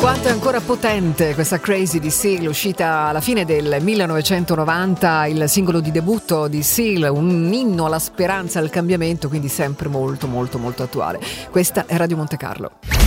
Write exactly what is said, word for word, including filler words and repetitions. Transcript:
Quanto è ancora potente questa Crazy di Seal, uscita alla fine del millenovecentonovanta, il singolo di debutto di Seal, un inno alla speranza e al cambiamento, quindi sempre molto molto molto attuale. Questa è Radio Monte Carlo.